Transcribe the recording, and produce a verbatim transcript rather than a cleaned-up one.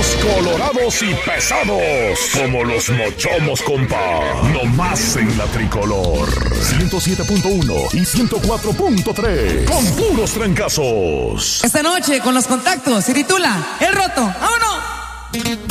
Duros, colorados y pesados. Como los mochomos, compa. No más en la Tricolor. ciento siete punto uno y ciento cuatro punto tres. Con puros trancazos. Esta noche con los contactos se titula El Roto. ¡Vámonos!